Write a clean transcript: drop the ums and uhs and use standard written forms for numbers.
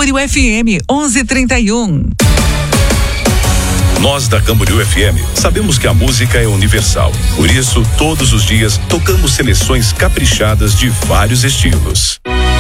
Camboriú FM 1131. Nós da Camboriú FM sabemos que a música é universal. Por isso, todos os dias tocamos seleções caprichadas de vários estilos.